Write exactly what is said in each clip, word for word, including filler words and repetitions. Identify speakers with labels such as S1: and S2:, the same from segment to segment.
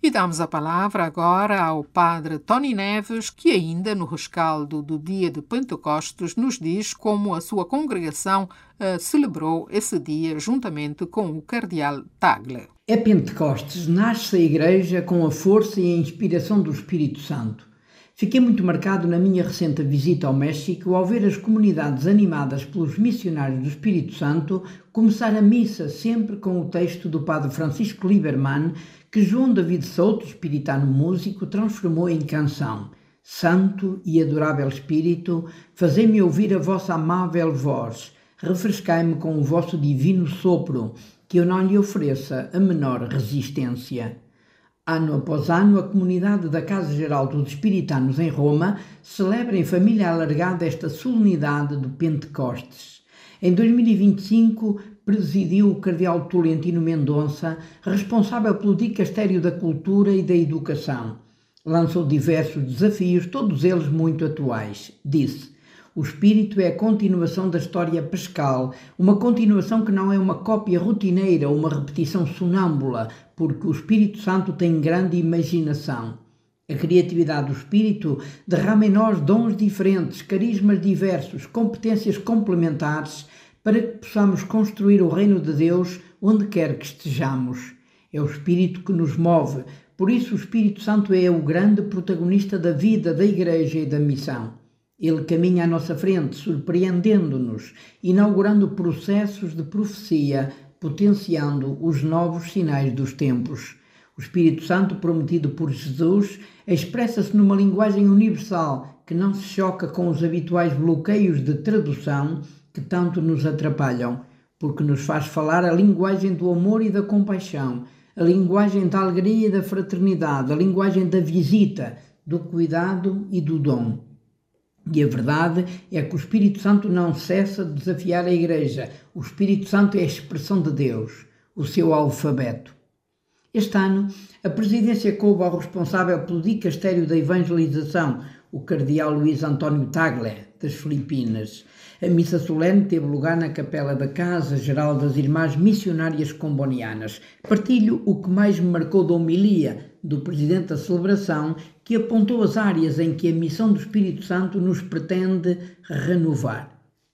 S1: E damos a palavra agora ao padre Tony Neves, que ainda no rescaldo do dia de Pentecostes nos diz como a sua congregação uh, celebrou esse dia juntamente com o cardeal Tagle.
S2: É Pentecostes, nasce a Igreja com a força e a inspiração do Espírito Santo. Fiquei muito marcado na minha recente visita ao México ao ver as comunidades animadas pelos missionários do Espírito Santo começar a missa sempre com o texto do padre Francisco Lieberman, que João David Souto, espiritano músico, transformou em canção. Santo e adorável Espírito, fazei-me ouvir a vossa amável voz, refrescai-me com o vosso divino sopro, que eu não lhe ofereça a menor resistência. Ano após ano, a comunidade da Casa Geral dos Espiritanos em Roma celebra em família alargada esta solenidade do Pentecostes. Em dois mil e vinte e cinco, presidiu o cardeal Tolentino Mendonça, responsável pelo Dicastério da Cultura e da Educação. Lançou diversos desafios, todos eles muito atuais. Disse: o Espírito é a continuação da história pascal, uma continuação que não é uma cópia rotineira ou uma repetição sonâmbula, porque o Espírito Santo tem grande imaginação. A criatividade do Espírito derrama em nós dons diferentes, carismas diversos, competências complementares, para que possamos construir o reino de Deus onde quer que estejamos. É o Espírito que nos move, por isso o Espírito Santo é o grande protagonista da vida da Igreja e da missão. Ele caminha à nossa frente, surpreendendo-nos, inaugurando processos de profecia, potenciando os novos sinais dos tempos. O Espírito Santo, prometido por Jesus, expressa-se numa linguagem universal que não se choca com os habituais bloqueios de tradução que tanto nos atrapalham, porque nos faz falar a linguagem do amor e da compaixão, a linguagem da alegria e da fraternidade, a linguagem da visita, do cuidado e do dom. E a verdade é que o Espírito Santo não cessa de desafiar a Igreja. O Espírito Santo é a expressão de Deus, o seu alfabeto. Este ano, a presidência coube ao responsável pelo Dicastério da Evangelização, o cardeal Luís António Tagle, das Filipinas. A missa solene teve lugar na capela da Casa Geral das Irmãs Missionárias Combonianas. Partilho o que mais me marcou da homilia do presidente da celebração, que apontou as áreas em que a missão do Espírito Santo nos pretende renovar.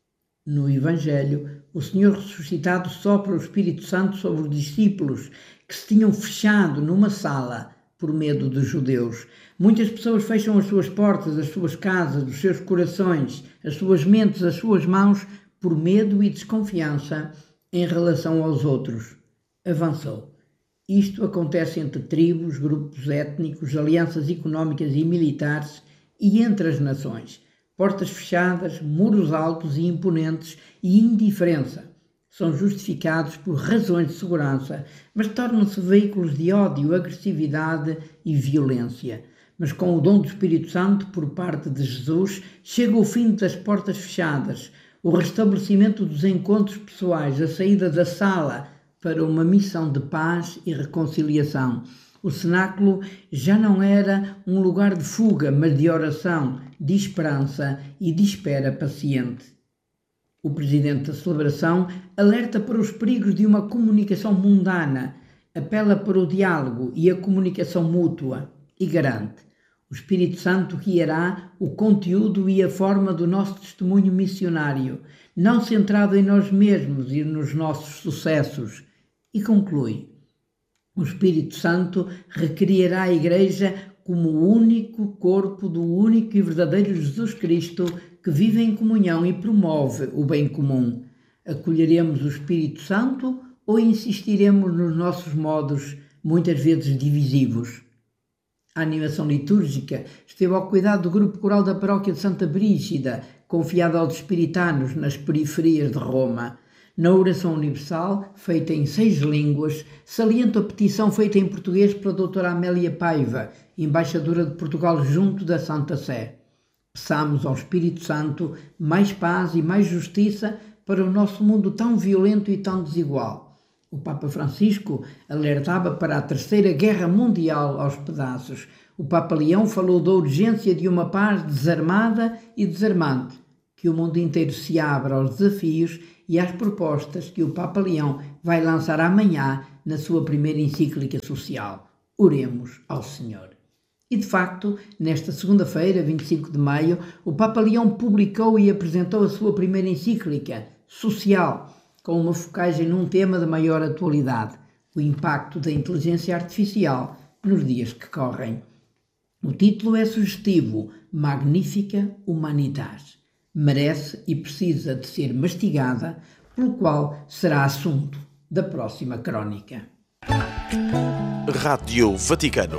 S2: No Evangelho, o Senhor ressuscitado sopra o Espírito Santo sobre os discípulos que se tinham fechado numa sala por medo dos judeus. Muitas pessoas fecham as suas portas, as suas casas, os seus corações, as suas mentes, as suas mãos, por medo e desconfiança em relação aos outros. Avançou. Isto acontece entre tribos, grupos étnicos, alianças económicas e militares e entre as nações. Portas fechadas, muros altos e imponentes e indiferença são justificados por razões de segurança, mas tornam-se veículos de ódio, agressividade e violência. Mas com o dom do Espírito Santo, por parte de Jesus, chega o fim das portas fechadas, o restabelecimento dos encontros pessoais, a saída da sala para uma missão de paz e reconciliação. O cenáculo já não era um lugar de fuga, mas de oração, de esperança e de espera paciente. O presidente da celebração alerta para os perigos de uma comunicação mundana, apela para o diálogo e a comunicação mútua e garante: o Espírito Santo guiará o conteúdo e a forma do nosso testemunho missionário, não centrado em nós mesmos e nos nossos sucessos. E conclui: o Espírito Santo recriará a Igreja como o único corpo do único e verdadeiro Jesus Cristo que vive em comunhão e promove o bem comum. Acolheremos o Espírito Santo ou insistiremos nos nossos modos, muitas vezes divisivos? A animação litúrgica esteve ao cuidado do grupo coral da paróquia de Santa Brígida, confiado aos espiritanos nas periferias de Roma. Na oração universal, feita em seis línguas, saliento a petição feita em português pela doutora Amélia Paiva, embaixadora de Portugal junto da Santa Sé. Peçamos ao Espírito Santo mais paz e mais justiça para o nosso mundo tão violento e tão desigual. O Papa Francisco alertava para a Terceira Guerra Mundial aos pedaços. O Papa Leão falou da urgência de uma paz desarmada e desarmante, que o mundo inteiro se abra aos desafios e às propostas que o Papa Leão vai lançar amanhã na sua primeira encíclica social. Oremos ao Senhor. E, de facto, nesta segunda-feira, vinte e cinco de maio, o Papa Leão publicou e apresentou a sua primeira encíclica, Social, com uma focagem num tema de maior atualidade, o impacto da inteligência artificial nos dias que correm. O título é sugestivo, Magnifica Humanitas. Merece e precisa de ser mastigada, pelo qual será assunto da próxima crónica.
S3: Rádio Vaticano.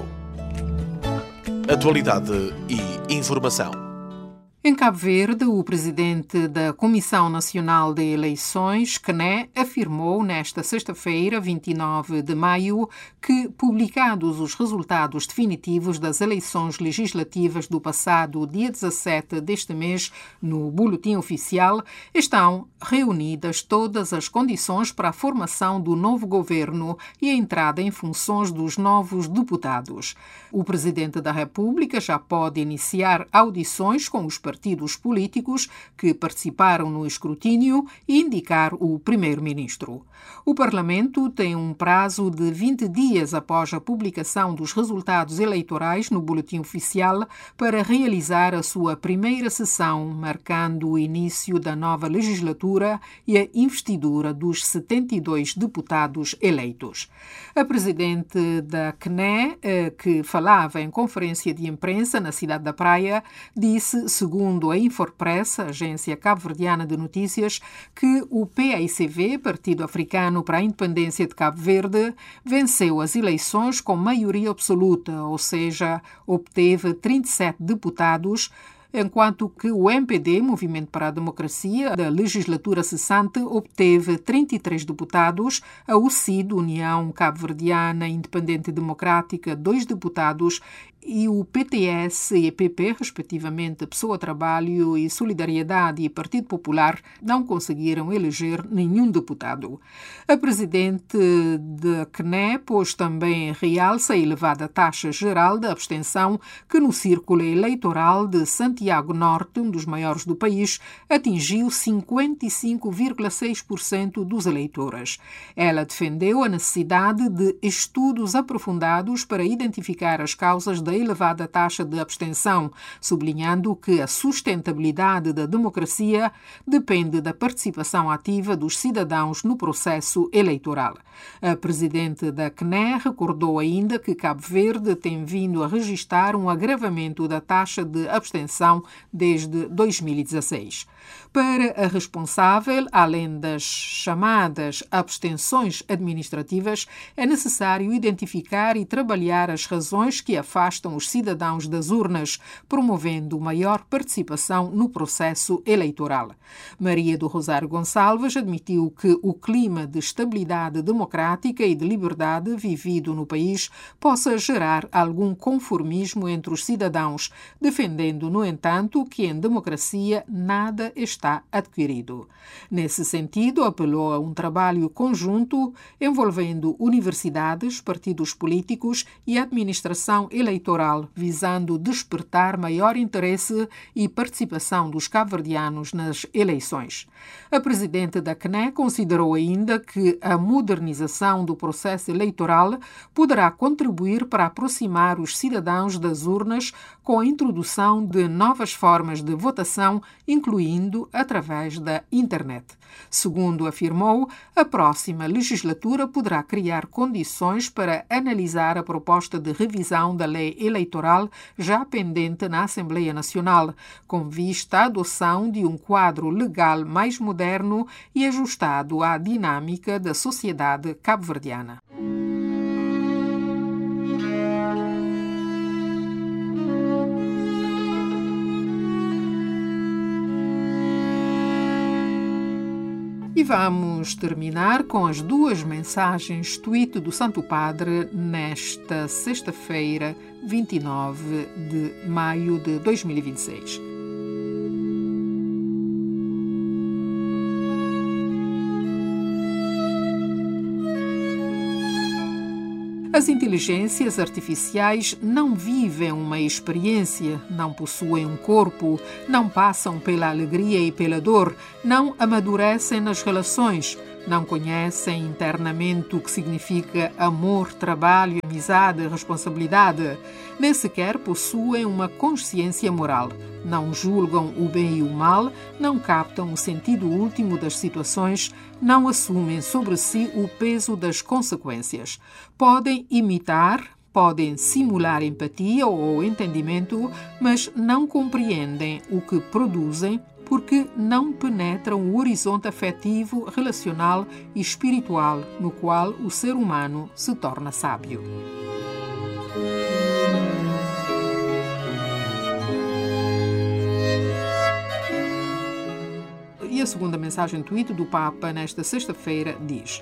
S3: Atualidade e informação.
S1: Em Cabo Verde, o presidente da Comissão Nacional de Eleições, C N E, afirmou nesta sexta-feira, vinte e nove de maio, que, publicados os resultados definitivos das eleições legislativas do passado dia dezassete deste mês no Boletim Oficial, estão reunidas todas as condições para a formação do novo governo e a entrada em funções dos novos deputados. O presidente da República já pode iniciar audições com os partidos partidos políticos que participaram no escrutínio e indicar o primeiro-ministro. O Parlamento tem um prazo de vinte dias após a publicação dos resultados eleitorais no Boletim Oficial para realizar a sua primeira sessão, marcando o início da nova legislatura e a investidura dos setenta e dois deputados eleitos. A presidente da C N E, que falava em conferência de imprensa na cidade da Praia, disse, segundo Segundo a Infopress, a agência cabo-verdiana de notícias, que o P A I C V, Partido Africano para a Independência de Cabo Verde, venceu as eleições com maioria absoluta, ou seja, obteve trinta e sete deputados, enquanto que o M P D, Movimento para a Democracia, da legislatura cessante, obteve trinta e três deputados, a U C I D, União Cabo-Verdiana Independente Democrática, dois deputados, e o P T S e P P, respectivamente Pessoa, Trabalho e Solidariedade e Partido Popular, não conseguiram eleger nenhum deputado. A presidente da C N E pôs também em realce a elevada taxa geral de abstenção que no círculo eleitoral de Santiago Norte, um dos maiores do país, atingiu cinquenta e cinco vírgula seis por cento dos eleitores. Ela defendeu a necessidade de estudos aprofundados para identificar as causas da elevada taxa de abstenção, sublinhando que a sustentabilidade da democracia depende da participação ativa dos cidadãos no processo eleitoral. A presidente da C N E recordou ainda que Cabo Verde tem vindo a registrar um agravamento da taxa de abstenção desde dois mil e dezasseis. Para a responsável, além das chamadas abstenções administrativas, é necessário identificar e trabalhar as razões que afastam os cidadãos das urnas, promovendo maior participação no processo eleitoral. Maria do Rosário Gonçalves admitiu que o clima de estabilidade democrática e de liberdade vivido no país possa gerar algum conformismo entre os cidadãos, defendendo, no entanto, que em democracia nada está adquirido. Nesse sentido, apelou a um trabalho conjunto envolvendo universidades, partidos políticos e administração eleitoral, visando despertar maior interesse e participação dos cabo-verdianos nas eleições. A presidente da C N E considerou ainda que a modernização do processo eleitoral poderá contribuir para aproximar os cidadãos das urnas com a introdução de novas formas de votação, incluindo através da internet. Segundo afirmou, a próxima legislatura poderá criar condições para analisar a proposta de revisão da lei eleitoral já pendente na Assembleia Nacional, com vista à adoção de um quadro legal mais moderno e ajustado à dinâmica da sociedade cabo-verdiana. E vamos terminar com as duas mensagens tweet do Santo Padre nesta sexta-feira, vinte e nove de maio de dois mil e vinte e seis. As inteligências artificiais não vivem uma experiência, não possuem um corpo, não passam pela alegria e pela dor, não amadurecem nas relações, não conhecem internamente o que significa amor, trabalho, amizade, responsabilidade, nem sequer possuem uma consciência moral, não julgam o bem e o mal, não captam o sentido último das situações, não assumem sobre si o peso das consequências. Podem imitar, podem simular empatia ou entendimento, mas não compreendem o que produzem porque não penetram o horizonte afetivo, relacional e espiritual no qual o ser humano se torna sábio. E a segunda mensagem tweet do Papa nesta sexta-feira diz: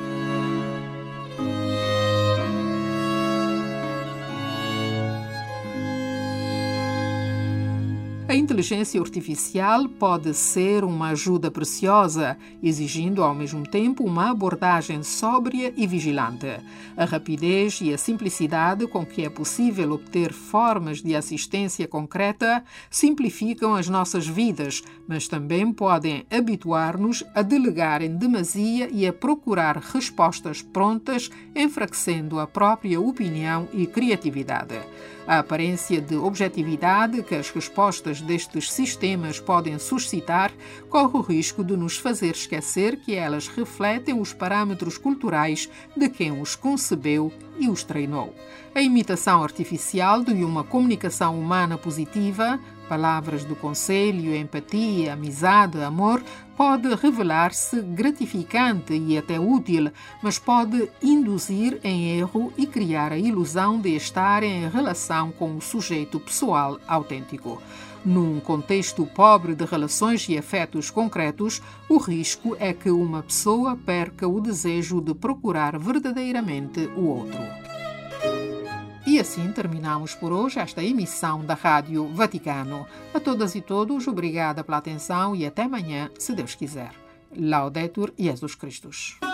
S1: a inteligência artificial pode ser uma ajuda preciosa, exigindo ao mesmo tempo uma abordagem sóbria e vigilante. A rapidez e a simplicidade com que é possível obter formas de assistência concreta simplificam as nossas vidas, mas também podem habituar-nos a delegar em demasia e a procurar respostas prontas, enfraquecendo a própria opinião e criatividade. A aparência de objetividade que as respostas destes sistemas podem suscitar corre o risco de nos fazer esquecer que elas refletem os parâmetros culturais de quem os concebeu e os treinou. A imitação artificial de uma comunicação humana positiva, palavras de conselho, empatia, amizade, amor, pode revelar-se gratificante e até útil, mas pode induzir em erro e criar a ilusão de estar em relação com o sujeito pessoal autêntico. Num contexto pobre de relações e afetos concretos, o risco é que uma pessoa perca o desejo de procurar verdadeiramente o outro. E assim terminamos por hoje esta emissão da Rádio Vaticano. A todas e todos, obrigada pela atenção e até amanhã, se Deus quiser. Laudetur Jesus Christus.